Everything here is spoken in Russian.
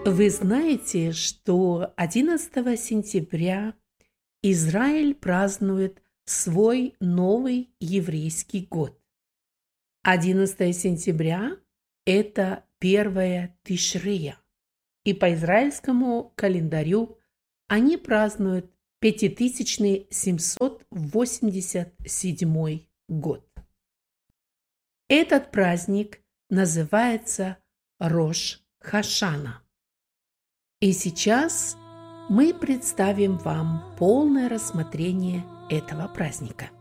Вы знаете, что 11 сентября Израиль празднует свой новый еврейский год. 11 сентября– это первое Тишрея, и по израильскому календарю они празднуют 5787 год. Этот праздник называется Рош Хашана. И сейчас мы представим вам полное рассмотрение этого праздника.